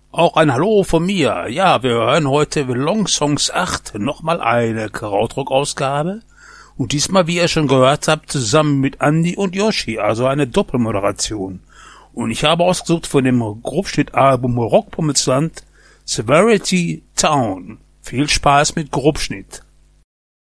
Auch ein Hallo von mir. Ja, wir hören heute Long Songs 8, nochmal eine Krautrock-Ausgabe. Und diesmal, wie ihr schon gehört habt, zusammen mit Andi und Yoshi, also eine Doppelmoderation. Und ich habe ausgesucht von dem Grobschnitt-Album Rockpommelsland Severity Town. Viel Spaß mit Grobschnitt.